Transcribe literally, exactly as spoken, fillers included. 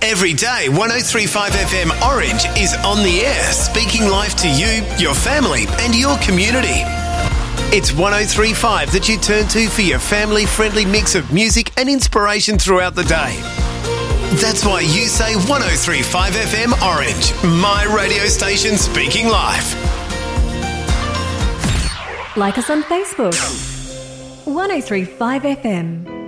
Every day, one oh three point five F M Orange is on the air, speaking life to you, your family and your community. It's one oh three point five that you turn to for your family-friendly mix of music and inspiration throughout the day. That's why you say one oh three point five F M Orange, my radio station speaking life. Like us on Facebook. one oh three point five F M.